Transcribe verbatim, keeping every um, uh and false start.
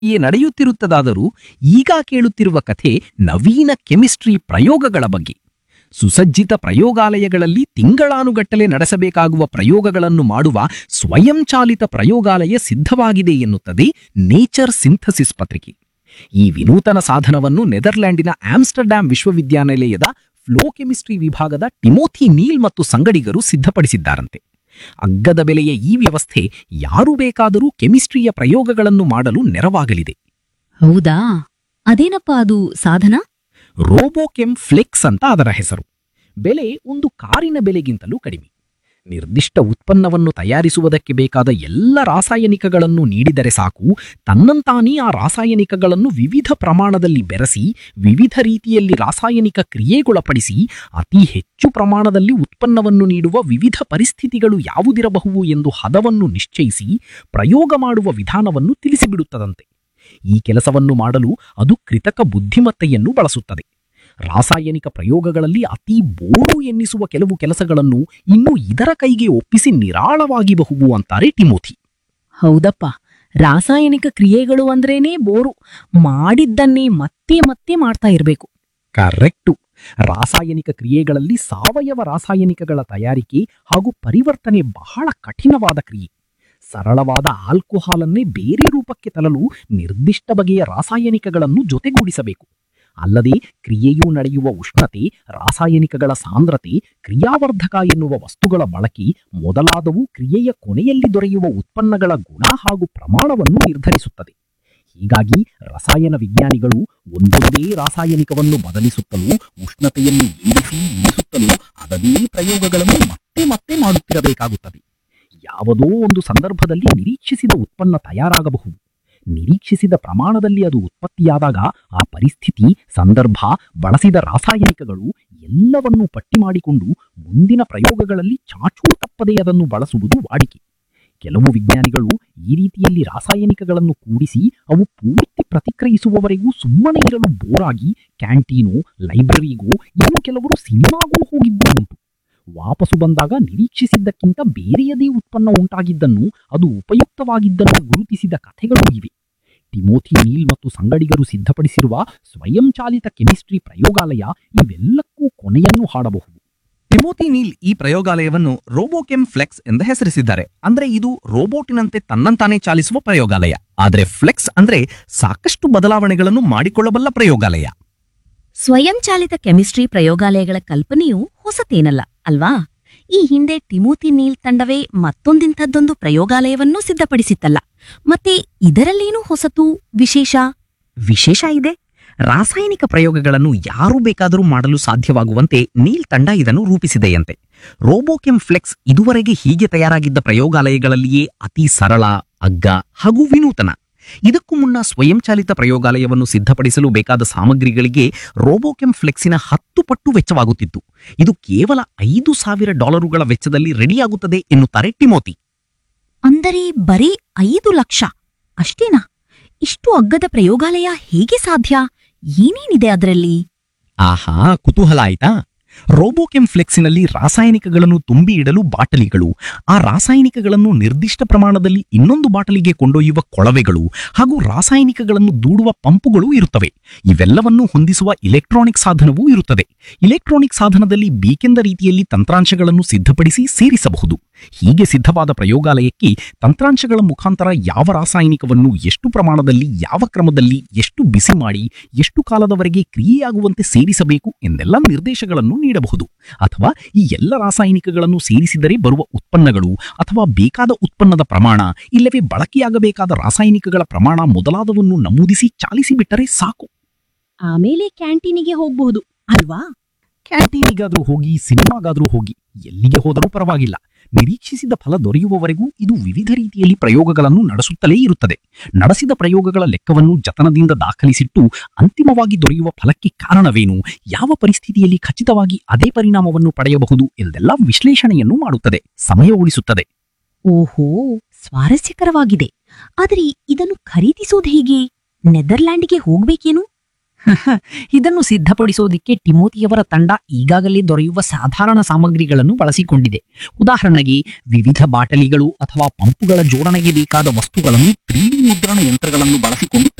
ಯೇ ನಡೆಯುತ್ತಿರುತ್ತದಾದರೂ ಈಗ ಕೇಳುತ್ತಿರುವ ಕಥೆ ನವೀನ ಕೆಮಿಸ್ಟ್ರಿ ಪ್ರಯೋಗಗಳ ಬಗ್ಗೆ. ಸುಸಜ್ಜಿತ ಪ್ರಯೋಗಾಲಯಗಳಲ್ಲಿ ತಿಂಗಳಾನುಗಟ್ಟಲೆ ನಡೆಸಬೇಕಾಗುವ ಪ್ರಯೋಗಗಳನ್ನು ಮಾಡುವ ಸ್ವಯಂಚಾಲಿತ ಪ್ರಯೋಗಾಲಯ ಸಿದ್ಧವಾಗಿದೆ ಎನ್ನುತ್ತದೆ ನೇಚರ್ ಸಿಂಥಸಿಸ್ ಪತ್ರಿಕೆ. ಈ ವಿನೂತನ ಸಾಧನವನ್ನು ನೆದರ್ಲ್ಯಾಂಡಿನ ಆಮ್ಸ್ಟರ್ಡ್ಯಾಮ್ ವಿಶ್ವವಿದ್ಯಾನಿಲಯದ ಫ್ಲೋ ಕೆಮಿಸ್ಟ್ರಿ ವಿಭಾಗದ ಟಿಮೋಥಿ ನೀಲ್ ಮತ್ತು ಸಂಗಡಿಗರು ಸಿದ್ಧಪಡಿಸಿದ್ದಾರಂತೆ. ಅಗ್ಗದ ಬೆಲೆಯ ಈ ವ್ಯವಸ್ಥೆ ಯಾರು ಬೇಕಾದರೂ ಕೆಮಿಸ್ಟ್ರಿಯ ಪ್ರಯೋಗಗಳನ್ನು ಮಾಡಲು ನೆರವಾಗಲಿದೆ. ಹೌದಾ? ಅದೇನಪ್ಪ ಅದು ಸಾಧನ? ರೋಬೋಕೆಮ್ ಫ್ಲೆಕ್ಸ್ ಅಂತ ಅದರ ಹೆಸರು. ಬೆಲೆ ಒಂದು ಕಾರಿನ ಬೆಲೆಗಿಂತಲೂ ಕಡಿಮೆ. ನಿರ್ದಿಷ್ಟ ಉತ್ಪನ್ನವನ್ನು ತಯಾರಿಸುವುದಕ್ಕೆ ಬೇಕಾದ ಎಲ್ಲ ರಾಸಾಯನಿಕಗಳನ್ನು ನೀಡಿದರೆ ಸಾಕು, ತನ್ನಂತಾನೇ ಆ ರಾಸಾಯನಿಕಗಳನ್ನು ವಿವಿಧ ಪ್ರಮಾಣದಲ್ಲಿ ಬೆರೆಸಿ ವಿವಿಧ ರೀತಿಯಲ್ಲಿ ರಾಸಾಯನಿಕ ಕ್ರಿಯೆಗೊಳಪಡಿಸಿ ಅತಿ ಹೆಚ್ಚು ಪ್ರಮಾಣದಲ್ಲಿ ಉತ್ಪನ್ನವನ್ನು ನೀಡುವ ವಿವಿಧ ಪರಿಸ್ಥಿತಿಗಳು ಯಾವುದಿರಬಹುದು ಎಂದು ಹದವನ್ನು ನಿಶ್ಚಯಿಸಿ ಪ್ರಯೋಗ ಮಾಡುವ ವಿಧಾನವನ್ನು ತಿಳಿಸಿಬಿಡುತ್ತದಂತೆ. ಈ ಕೆಲಸವನ್ನು ಮಾಡಲು ಅದು ಕೃತಕ ಬುದ್ಧಿಮತ್ತೆಯನ್ನು ಬಳಸುತ್ತದೆ. ರಾಸಾಯನಿಕ ಪ್ರಯೋಗಗಳಲ್ಲಿ ಅತಿ ಬೋರು ಎನ್ನಿಸುವ ಕೆಲವು ಕೆಲಸಗಳನ್ನು ಇನ್ನು ಇದರ ಕೈಗೆ ಒಪ್ಪಿಸಿ ನಿರಾಳವಾಗಿಬಹುವು ಅಂತಾರೆ ಟಿಮೋಥಿ. ಹೌದಪ್ಪ, ರಾಸಾಯನಿಕ ಕ್ರಿಯೆಗಳು ಅಂದ್ರೇನೇ ಬೋರು. ಮಾಡಿದ್ದನ್ನೇ ಮತ್ತೆ ಮತ್ತೆ ಮಾಡ್ತಾ ಇರಬೇಕು. ಕರೆಕ್ಟು. ರಾಸಾಯನಿಕ ಕ್ರಿಯೆಗಳಲ್ಲಿ ಸಾವಯವ ರಾಸಾಯನಿಕಗಳ ತಯಾರಿಕೆ ಹಾಗೂ ಪರಿವರ್ತನೆ ಬಹಳ ಕಠಿಣವಾದ ಕ್ರಿಯೆ. ಸರಳವಾದ ಆಲ್ಕೋಹಾಲನ್ನೇ ಬೇರೆ ರೂಪಕ್ಕೆ ತರಲು ನಿರ್ದಿಷ್ಟ ಬಗೆಯ ರಾಸಾಯನಿಕಗಳನ್ನು ಜೊತೆಗೂಡಿಸಬೇಕು. ಅಲ್ಲದೆ ಕ್ರಿಯೆಯು ನಡೆಯುವ ಉಷ್ಣತೆ, ರಾಸಾಯನಿಕಗಳ ಸಾಂದ್ರತೆ, ಕ್ರಿಯಾವರ್ಧಕ ಎನ್ನುವ ವಸ್ತುಗಳ ಬಳಕೆ ಮೊದಲಾದವು ಕ್ರಿಯೆಯ ಕೊನೆಯಲ್ಲಿ ದೊರೆಯುವ ಉತ್ಪನ್ನಗಳ ಗುಣ ಹಾಗೂ ಪ್ರಮಾಣವನ್ನು ನಿರ್ಧರಿಸುತ್ತದೆ. ಹೀಗಾಗಿ ರಸಾಯನ ವಿಜ್ಞಾನಿಗಳು ಒಂದೊಂದೇ ರಾಸಾಯನಿಕವನ್ನು ಬದಲಿಸುತ್ತಲೂ ಉಷ್ಣತೆಯನ್ನು ಏರಿಸಿ ಇಳಿಸುತ್ತಲೂ ಅದದೇ ಪ್ರಯೋಗಗಳನ್ನು ಮತ್ತೆ ಮತ್ತೆ ಮಾಡುತ್ತಿರಬೇಕಾಗುತ್ತದೆ. ಯಾವುದೋ ಒಂದು ಸಂದರ್ಭದಲ್ಲಿ ನಿರೀಕ್ಷಿಸಿದ ಉತ್ಪನ್ನ ತಯಾರಾಗಬಹುದು. ನಿರೀಕ್ಷಿಸಿದ ಪ್ರಮಾಣದಲ್ಲಿ ಅದು ಉತ್ಪತ್ತಿಯಾದಾಗ ಆ ಪರಿಸ್ಥಿತಿ, ಸಂದರ್ಭ, ಬಳಸಿದ ರಾಸಾಯನಿಕಗಳು ಎಲ್ಲವನ್ನೂ ಪಟ್ಟಿ ಮಾಡಿಕೊಂಡು ಮುಂದಿನ ಪ್ರಯೋಗಗಳಲ್ಲಿ ಚಾಚೂ ತಪ್ಪದೆ ಅದನ್ನು ಬಳಸುವುದು ವಾಡಿಕೆ. ಕೆಲವು ವಿಜ್ಞಾನಿಗಳು ಈ ರೀತಿಯಲ್ಲಿ ರಾಸಾಯನಿಕಗಳನ್ನು ಕೂಡಿಸಿ ಅವು ಪೂರ್ತಿ ಪ್ರತಿಕ್ರಿಯಿಸುವವರೆಗೂ ಸುಮ್ಮನೆ ಇರಲು ಬೋರಾಗಿ ಕ್ಯಾಂಟೀನೋ, ಲೈಬ್ರರಿಗೋ, ಇನ್ನು ಕೆಲವರು ಸಿನಿಮಾಗೂ ಹೋಗಿದ್ದು ಉಂಟು. ವಾಪಸು ಬಂದಾಗ ನಿರೀಕ್ಷಿಸಿದ್ದಕ್ಕಿಂತ ಬೇರೆಯದೇ ಉತ್ಪನ್ನ ಉಂಟಾಗಿದ್ದನ್ನು, ಅದು ಉಪಯುಕ್ತವಾಗಿದ್ದನ್ನು ಗುರುತಿಸಿದ ಕಥೆಗಳೂ ಇವೆ. ಟಿಮೋಥಿ ನೀಲ್ ಮತ್ತು ಸಂಗಡಿಗರು ಸಿದ್ಧಪಡಿಸಿರುವ ಸ್ವಯಂಚಾಲಿತ ಕೆಮಿಸ್ಟ್ರಿ ಪ್ರಯೋಗಾಲಯ ಇವೆಲ್ಲಕ್ಕೂ ಕೊನೆಯನ್ನು ಹಾಡಬಹುದು. ಟಿಮೋಥಿ ನೀಲ್ ಈ ಪ್ರಯೋಗಾಲಯವನ್ನು ರೋಬೋಕೆಮ್ ಫ್ಲೆಕ್ಸ್ ಎಂದು ಹೆಸರಿಸಿದ್ದಾರೆ. ಅಂದ್ರೆ ಇದು ರೋಬೋಟಿನಂತೆ ತನ್ನಂತಾನೇ ಚಾಲಿಸುವ ಪ್ರಯೋಗಾಲಯ. ಆದ್ರೆ ಫ್ಲೆಕ್ಸ್ ಅಂದ್ರೆ ಸಾಕಷ್ಟು ಬದಲಾವಣೆಗಳನ್ನು ಮಾಡಿಕೊಳ್ಳಬಲ್ಲ ಪ್ರಯೋಗಾಲಯ. ಸ್ವಯಂಚಾಲಿತ ಕೆಮಿಸ್ಟ್ರಿ ಪ್ರಯೋಗಾಲಯಗಳ ಕಲ್ಪನೆಯು ಹೊಸತೇನಲ್ಲ ಅಲ್ವಾ? ಈ ಹಿಂದೆ ಟಿಮೋಥಿ ನೀಲ್ ತಂಡವೇ ಮತ್ತೊಂದಿಂಥದ್ದೊಂದು ಪ್ರಯೋಗಾಲಯವನ್ನೂ ಸಿದ್ಧಪಡಿಸಿತ್ತಲ್ಲ. ಮತ್ತೆ ಇದರಲ್ಲೇನೂ ಹೊಸತು, ವಿಶೇಷ ವಿಶೇಷ ಇದೆ. ರಾಸಾಯನಿಕ ಪ್ರಯೋಗಗಳನ್ನು ಯಾರು ಬೇಕಾದರೂ ಮಾಡಲು ಸಾಧ್ಯವಾಗುವಂತೆ ನೀಲ್ ತಂಡ ಇದನ್ನು ರೂಪಿಸಿದೆಯಂತೆ. ರೋಬೋಕೆಮ್ ಫ್ಲೆಕ್ಸ್ ಇದುವರೆಗೆ ಹೀಗೆ ತಯಾರಾಗಿದ್ದ ಪ್ರಯೋಗಾಲಯಗಳಲ್ಲಿಯೇ ಅತಿ ಸರಳ, ಅಗ್ಗ ಹಾಗೂ ವಿನೂತನ. ಇದಕ್ಕೂ ಮುನ್ನ ಸ್ವಯಂಚಾಲಿತ ಪ್ರಯೋಗಾಲಯವನ್ನು ಸಿದ್ಧಪಡಿಸಲು ಬೇಕಾದ ಸಾಮಗ್ರಿಗಳಿಗೆ ರೋಬೋಕೆಮ್ ಫ್ಲೆಕ್ಸಿನ ಹತ್ತು ಪಟ್ಟು ವೆಚ್ಚವಾಗುತ್ತಿತ್ತು. ಇದು ಕೇವಲ ಐದು ಸಾವಿರ ಡಾಲರುಗಳ ವೆಚ್ಚದಲ್ಲಿ ರೆಡಿಯಾಗುತ್ತದೆ ಎನ್ನುತ್ತಾರೆ ಟಿಮೋಥಿ. ಅಂದರೆ ಬರೀ ಐದು ಲಕ್ಷ ಅಷ್ಟೇನಾ? ಇಷ್ಟು ಅಗ್ಗದ ಪ್ರಯೋಗಾಲಯ ಹೇಗೆ ಸಾಧ್ಯ? ಏನೇನಿದೆ ಅದರಲ್ಲಿ? ಆಹಾ, ಕುತೂಹಲ ಆಯ್ತಾ? ರೋಬೋಕೆಮ್ ಫ್ಲೆಕ್ಸಿನಲ್ಲಿ ರಾಸಾಯನಿಕಗಳನ್ನು ತುಂಬಿ ಇಡಲು ಬಾಟಲಿಗಳು, ಆ ರಾಸಾಯನಿಕಗಳನ್ನು ನಿರ್ದಿಷ್ಟ ಪ್ರಮಾಣದಲ್ಲಿ ಇನ್ನೊಂದು ಬಾಟಲಿಗೆ ಕೊಂಡೊಯ್ಯುವ ಕೊಳವೆಗಳು ಹಾಗೂ ರಾಸಾಯನಿಕಗಳನ್ನು ದೂಡುವ ಪಂಪುಗಳು ಇರುತ್ತವೆ. ಇವೆಲ್ಲವನ್ನೂ ಹೊಂದಿಸುವ ಇಲೆಕ್ಟ್ರಾನಿಕ್ ಸಾಧನವೂ ಇರುತ್ತದೆ. ಇಲೆಕ್ಟ್ರಾನಿಕ್ ಸಾಧನದಲ್ಲಿ ಬೇಕೆಂದ ರೀತಿಯಲ್ಲಿ ತಂತ್ರಾಂಶಗಳನ್ನು ಸಿದ್ಧಪಡಿಸಿ ಸೇರಿಸಬಹುದು. ಹೀಗೆ ಸಿದ್ಧವಾದ ಪ್ರಯೋಗಾಲಯಕ್ಕೆ ತಂತ್ರಾಂಶಗಳ ಮುಖಾಂತರ ಯಾವ ರಾಸಾಯನಿಕವನ್ನು ಎಷ್ಟು ಪ್ರಮಾಣದಲ್ಲಿ, ಯಾವ ಕ್ರಮದಲ್ಲಿ, ಎಷ್ಟು ಬಿಸಿ ಮಾಡಿ, ಎಷ್ಟು ಕಾಲದವರೆಗೆ ಕ್ರಿಯೆಯಾಗುವಂತೆ ಸೇರಿಸಬೇಕು ಎಂದೆಲ್ಲ ನಿರ್ದೇಶಗಳನ್ನು ನೀಡಬಹುದು. ಅಥವಾ ಈ ಎಲ್ಲ ರಾಸಾಯನಿಕಗಳನ್ನು ಸೇರಿಸಿದರೆ ಬರುವ ಉತ್ಪನ್ನಗಳು ಅಥವಾ ಬೇಕಾದ ಉತ್ಪನ್ನದ ಪ್ರಮಾಣ, ಇಲ್ಲವೇ ಬಳಕೆಯಾಗಬೇಕಾದ ರಾಸಾಯನಿಕಗಳ ಪ್ರಮಾಣ ಮೊದಲಾದವನ್ನು ನಮೂದಿಸಿ ಚಾಲಿಸಿಬಿಟ್ಟರೆ ಸಾಕು. ಆಮೇಲೆ ಕ್ಯಾಂಟೀನಿಗೆ ಹೋಗಬಹುದು ಅಲ್ವಾ? ಕ್ಯಾಂಟೀನಿಗಾದ್ರೂ ಹೋಗಿ, ಸಿನಿಮಾಗಾದ್ರೂ ಹೋಗಿ, ಎಲ್ಲಿಗೆ ಹೋದರೂ ಪರವಾಗಿಲ್ಲ, ನಿರೀಕ್ಷಿಸಿದ ಫಲ ದೊರೆಯುವವರೆಗೂ ಇದು ವಿವಿಧ ರೀತಿಯಲ್ಲಿ ಪ್ರಯೋಗಗಳನ್ನು ನಡೆಸುತ್ತಲೇ ಇರುತ್ತದೆ. ನಡೆಸಿದ ಪ್ರಯೋಗಗಳ ಲೆಕ್ಕವನ್ನು ಜತನದಿಂದ ದಾಖಲಿಸಿಟ್ಟು ಅಂತಿಮವಾಗಿ ದೊರೆಯುವ ಫಲಕ್ಕೆ ಕಾರಣವೇನು, ಯಾವ ಪರಿಸ್ಥಿತಿಯಲ್ಲಿ ಖಚಿತವಾಗಿ ಅದೇ ಪರಿಣಾಮವನ್ನು ಪಡೆಯಬಹುದು ಎಂದೆಲ್ಲ ವಿಶ್ಲೇಷಣೆಯನ್ನು ಮಾಡುತ್ತದೆ, ಸಮಯ ಉಳಿಸುತ್ತದೆ. ಓಹೋ, ಸ್ವಾರಸ್ಯಕರವಾಗಿದೆ. ಆದರೆ ಇದನ್ನು ಖರೀದಿಸೋದು ಹೇಗೆ? ನೆದರ್ಲ್ಯಾಂಡಿಗೆ ಹೋಗ್ಬೇಕೇನು? ಇದನ್ನು ಸಿದ್ಧಪಡಿಸೋದಿಕ್ಕೆ ಟಿಮೋತಿಯವರ ತಂಡ ಈಗಾಗಲೇ ದೊರೆಯುವ ಸಾಧಾರಣ ಸಾಮಗ್ರಿಗಳನ್ನು ಬಳಸಿಕೊಂಡಿದೆ. ಉದಾಹರಣೆಗೆ ವಿವಿಧ ಬಾಟಲಿಗಳು ಅಥವಾ ಪಂಪುಗಳ ಜೋಡಣೆಗೆ ಬೇಕಾದ ವಸ್ತುಗಳನ್ನು ತ್ರೀ ಡಿ ಮುದ್ರಣ ಯಂತ್ರಗಳನ್ನು ಬಳಸಿಕೊಂಡು